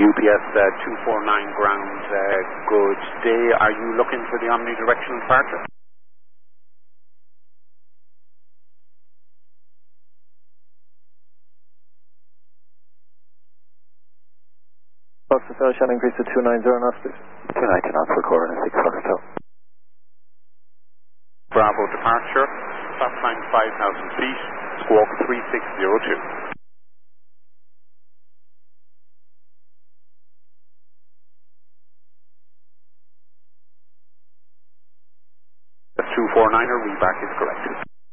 UPS 249 ground, good day. Are you looking for the omnidirectional departure? Fox Hotel, shall increase to 290 knots, please. 290 knots for coordinate 6 Fox Hotel. Bravo departure, fast line 5,000 feet, squawk 3602. The 249er, reback is correct.